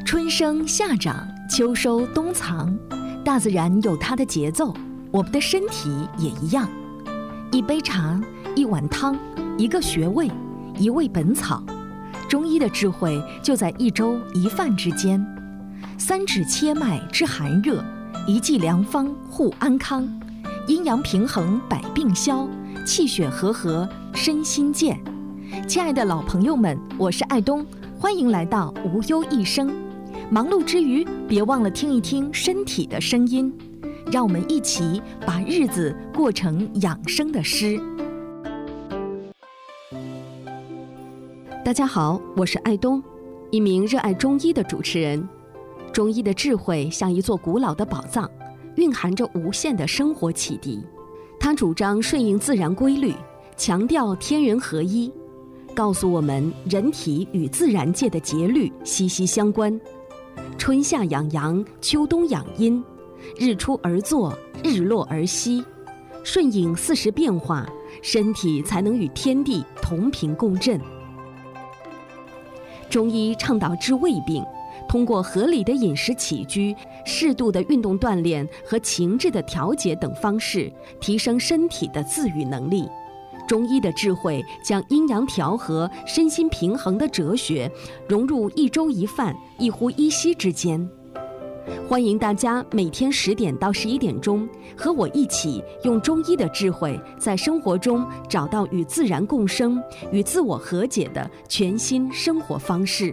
春生夏长，秋收冬藏，大自然有它的节奏，我们的身体也一样。一杯茶，一碗汤，一个穴位，一味本草，中医的智慧就在一粥一饭之间。三指切脉治寒热，一剂良方护安康，阴阳平衡百病消，气血和合身心健。亲爱的老朋友们，我是爱东，欢迎来到无忧一生。忙碌之余，别忘了听一听身体的声音，让我们一起把日子过成养生的诗。大家好，我是爱东，一名热爱中医的主持人。中医的智慧像一座古老的宝藏，蕴含着无限的生活启迪。他主张顺应自然规律，强调天人合一，告诉我们人体与自然界的节律息息相关。春夏养阳，秋冬养阴，日出而作，日落而息，顺应四时变化，身体才能与天地同频共振。中医倡导治胃病，通过合理的饮食起居、适度的运动锻炼和情志的调节等方式，提升身体的自愈能力。中医的智慧将阴阳调和、身心平衡的哲学融入一粥一饭、一呼一吸之间。欢迎大家每天10点到11点钟，和我一起用中医的智慧，在生活中找到与自然共生、与自我和解的全新生活方式。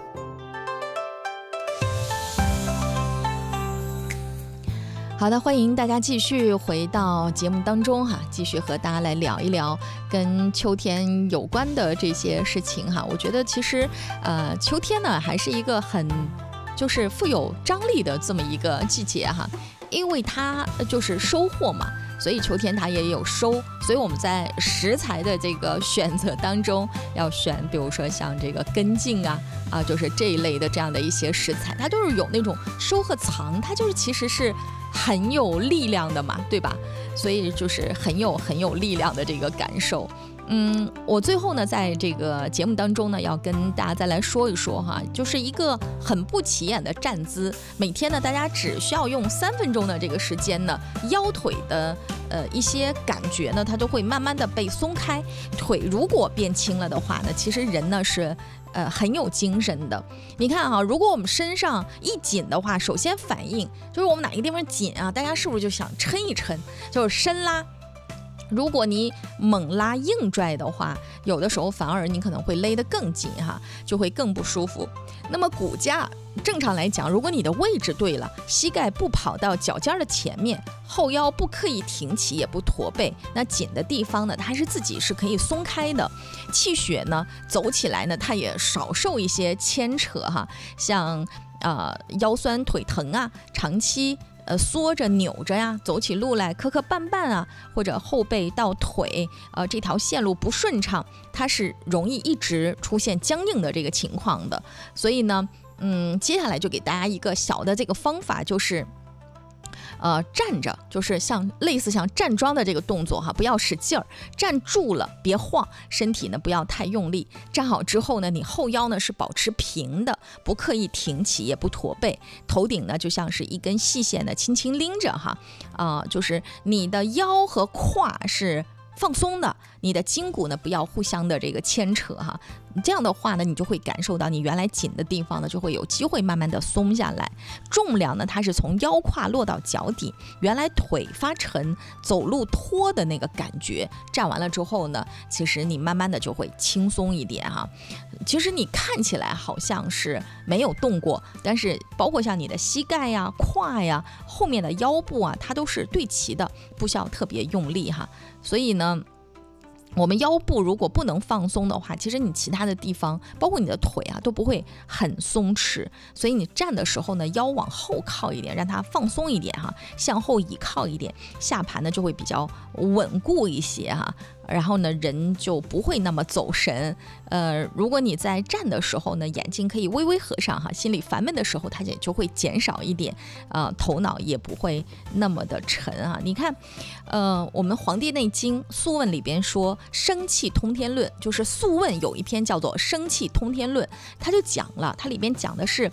好的，欢迎大家继续回到节目当中哈，继续和大家来聊一聊跟秋天有关的这些事情哈。我觉得其实秋天呢还是一个很就是富有张力的这么一个季节哈，因为它就是收获嘛，所以秋天它也有收，所以我们在食材的这个选择当中要选，比如说像这个根茎啊，就是这一类的这样的一些食材，它都是有那种收和藏，它就是其实是很有力量的嘛，对吧？所以就是很有力量的这个感受。我最后呢，在这个节目当中呢，要跟大家再来说一说哈，就是一个很不起眼的站姿。每天呢，大家只需要用3分钟的这个时间呢，腰腿的一些感觉呢，它就会慢慢的被松开。腿如果变轻了的话呢，其实人呢是很有精神的。你看哈，如果我们身上一紧的话，首先反应就是我们哪一个地方紧啊，大家是不是就想抻一抻，就是伸拉。如果你猛拉硬拽的话，有的时候反而你可能会勒得更紧哈，就会更不舒服。那么骨架正常来讲，如果你的位置对了，膝盖不跑到脚尖的前面，后腰不刻意挺起也不驼背，那紧的地方呢，它是自己是可以松开的。气血呢走起来呢，它也少受一些牵扯哈，像腰酸腿疼啊，长期缩着扭着呀，走起路来磕磕绊绊啊，或者后背到腿这条线路不顺畅，它是容易一直出现僵硬的这个情况的。所以呢接下来就给大家一个小的这个方法，就是站着，就是类似像站桩的这个动作哈，不要使劲儿，站住了别晃，身体呢不要太用力。站好之后呢，你后腰呢是保持平的，不刻意挺起也不驼背，头顶呢就像是一根细线的轻轻拎着哈，就是你的腰和胯是放松的，你的筋骨呢不要互相的这个牵扯哈，这样的话呢，你就会感受到你原来紧的地方呢就会有机会慢慢的松下来。重量呢它是从腰胯落到脚底，原来腿发沉走路拖的那个感觉，站完了之后呢，其实你慢慢的就会轻松一点哈。其实你看起来好像是没有动过，但是包括像你的膝盖呀、胯呀、后面的腰部啊，它都是对齐的，不需要特别用力哈。所以呢，我们腰部如果不能放松的话，其实你其他的地方包括你的腿啊都不会很松弛。所以你站的时候呢，腰往后靠一点，让它放松一点哈，向后倚靠一点，下盘呢就会比较稳固一些哈。然后呢，人就不会那么走神。如果你在站的时候呢，眼睛可以微微合上哈，心里烦闷的时候它也就会减少一点，头脑也不会那么的沉啊。你看，我们《黄帝内经·素问》里边说生气通天论，就是《素问》有一篇叫做《生气通天论》，它就讲了，它里边讲的是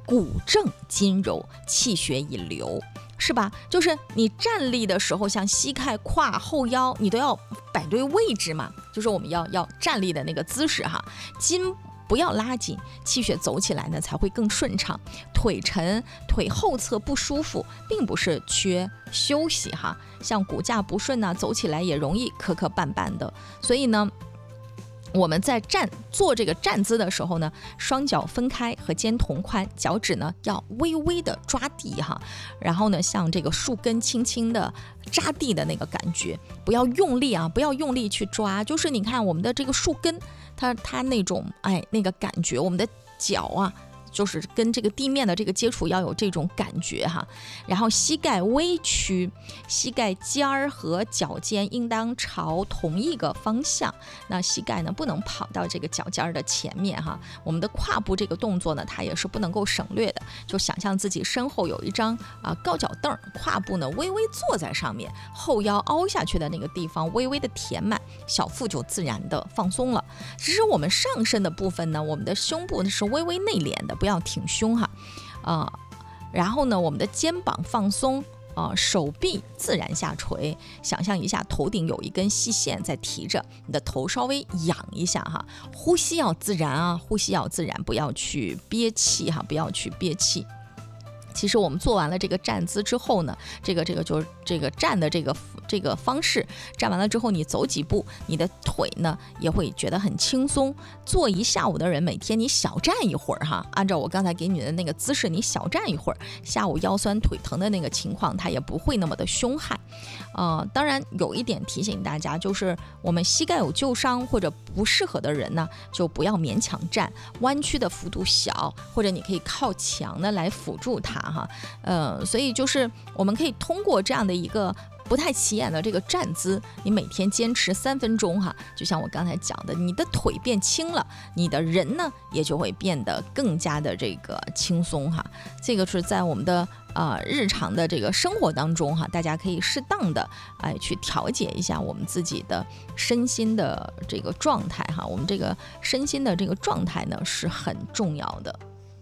骨正筋柔，气血已流，是吧？就是你站立的时候，像膝盖、胯、后腰，你都要摆对位置嘛，就是我们要站立的那个姿势哈，筋不要拉紧，气血走起来呢才会更顺畅。腿沉、腿后侧不舒服，并不是缺休息哈，像骨架不顺啊，走起来也容易磕磕绊绊的。所以呢，我们在做这个站姿的时候呢，双脚分开和肩同宽，脚趾呢要微微的抓地哈，然后呢像这个树根轻轻的扎地的那个感觉，不要用力啊，不要用力去抓，就是你看我们的这个树根，它那种那个感觉，我们的脚啊，就是跟这个地面的这个接触要有这种感觉哈。然后膝盖微屈，膝盖尖儿和脚尖应当朝同一个方向，那膝盖呢不能跑到这个脚尖的前面哈。我们的胯部这个动作呢，它也是不能够省略的，就想象自己身后有一张高脚凳，胯部呢微微坐在上面，后腰凹下去的那个地方微微的填满，小腹就自然的放松了。其实我们上身的部分呢，我们的胸部是微微内敛的，不要挺胸哈，然后呢，我们的肩膀放松，手臂自然下垂，想象一下头顶有一根细线在提着，你的头稍微仰一下哈，呼吸要自然啊，呼吸要自然，不要去憋气哈，不要去憋气。其实我们做完了这个站姿之后呢，就是这个站的这个方式，站完了之后你走几步，你的腿呢也会觉得很轻松。做一下午的人，每天你小站一会儿哈，按照我刚才给你的那个姿势，你小站一会儿，下午腰酸腿疼的那个情况，它也不会那么的凶悍。当然有一点提醒大家，就是我们膝盖有旧伤或者不适合的人呢，就不要勉强站，弯曲的幅度小，或者你可以靠墙呢来辅助它哈。所以就是我们可以通过这样的一个不太起眼的这个站姿，你每天坚持3分钟哈，就像我刚才讲的，你的腿变轻了，你的人呢也就会变得更加的这个轻松哈。这个是在我们的日常的这个生活当中哈，大家可以适当的去调节一下我们自己的身心的这个状态哈。我们这个身心的这个状态呢是很重要的。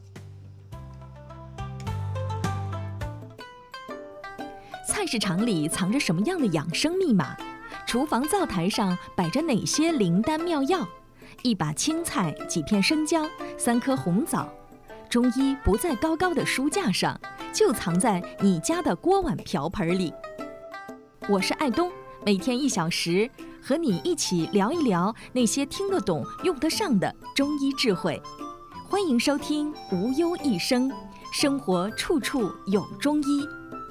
菜市场里藏着什么样的养生密码？厨房灶台上摆着哪些灵丹妙药？一把青菜，几片生姜，3颗红枣。中医不在高高的书架上，就藏在你家的锅碗瓢盆里。我是爱东，每天1小时，和你一起聊一聊那些听得懂、用得上的中医智慧。欢迎收听无忧一生，生活处处有中医。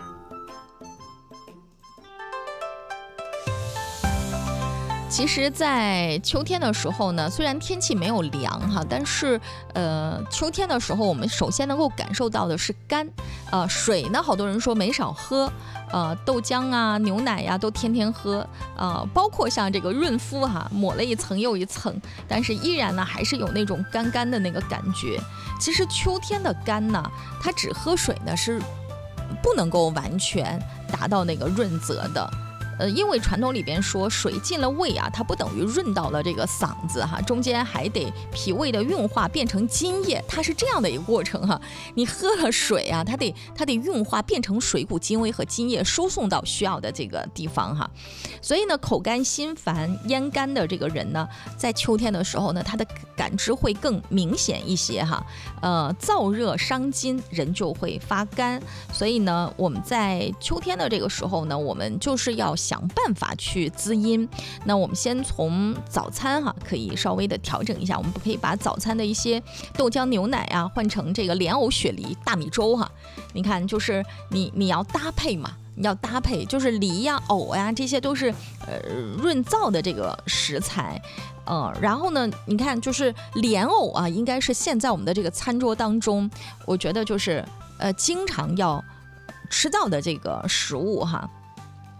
其实在秋天的时候呢，虽然天气没有凉哈，但是秋天的时候我们首先能够感受到的是干。水呢，好多人说没少喝，豆浆啊、牛奶呀都天天喝，包括像这个润肤哈，抹了一层又一层，但是依然呢还是有那种干干的那个感觉。其实秋天的干呢，它只喝水呢是不能够完全达到那个润泽的。因为传统里边说水进了胃啊，它不等于润到了这个嗓子哈，中间还得脾胃的运化变成津液，它是这样的一个过程哈。你喝了水啊，它得运化变成水谷精微和津液，输送到需要的这个地方哈。所以呢，口干心烦咽干的这个人呢，在秋天的时候呢，他的感知会更明显一些哈。燥热伤津，人就会发干。所以呢，我们在秋天的这个时候呢，我们就是要想办法去滋阴。那我们先从早餐哈，可以稍微的调整一下，我们不可以把早餐的一些豆浆、牛奶啊换成这个莲藕、雪梨、大米粥哈。你看，就是你要搭配嘛。你要搭配，就是梨呀、藕呀，这些都是润燥的这个食材，然后呢，你看就是莲藕啊，应该是现在我们的这个餐桌当中，我觉得就是经常要吃到的这个食物哈。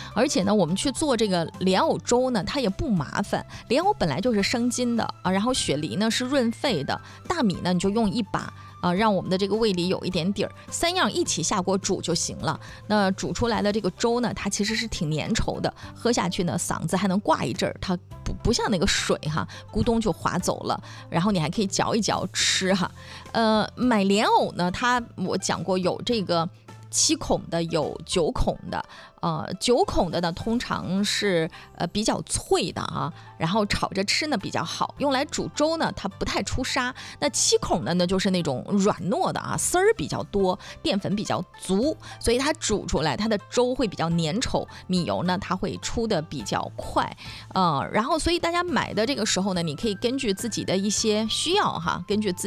而且呢，我们去做这个莲藕粥呢，它也不麻烦。莲藕本来就是生津的啊，然后雪梨呢是润肺的，大米呢你就用一把。让我们的这个胃里有一点底儿，3样一起下锅煮就行了。那煮出来的这个粥呢，它其实是挺粘稠的，喝下去呢嗓子还能挂一阵儿，它不像那个水哈，咕咚就滑走了。然后你还可以嚼一嚼吃哈。买莲藕呢，我讲过有这个7孔的，有9孔的。9孔的呢，通常是比较脆的啊，然后炒着吃呢比较好，用来煮粥呢它不太出沙。那7孔的呢就是那种软糯的啊，丝儿比较多，淀粉比较足，所以它煮出来它的粥会比较粘稠，米油呢它会出的比较快。然后所以大家买的这个时候呢，你可以根据自己的一些需要哈，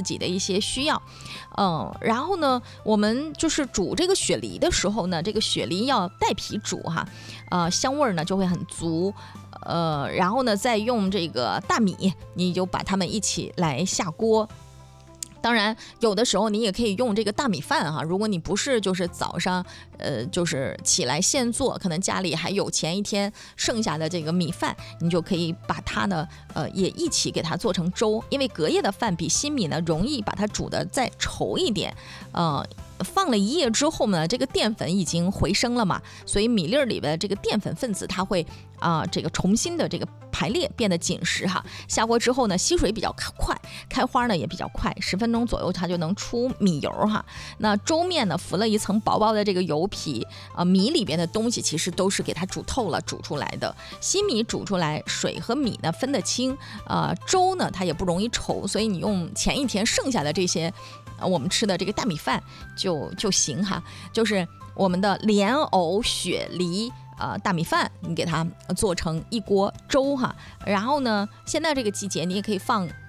然后呢，我们就是煮这个雪梨的时候呢，这个雪梨要带皮煮哈，香味儿呢就会很足。然后呢，再用这个大米，你就把它们一起来下锅。当然，有的时候你也可以用这个大米饭哈。如果你不是就是早上，就是起来现做，可能家里还有前一天剩下的这个米饭，你就可以把它呢，也一起给它做成粥。因为隔夜的饭比新米呢容易把它煮的再稠一点，放了1夜之后呢，这个淀粉已经回升了嘛，所以米粒里边的这个淀粉分子它会这个重新的这个排列，变得紧实哈。下锅之后呢，吸水比较快，开花呢也比较快，10分钟左右它就能出米油哈。那粥面呢浮了一层薄薄的这个油皮，米里边的东西其实都是给它煮透了煮出来的。新米煮出来，水和米呢分得清，粥呢它也不容易稠，所以你用前一天剩下的这些我们吃的这个大米饭就行哈。就是我们的莲藕雪梨大米饭，你给它做成一锅粥哈。然后呢，现在这个季节你也可以放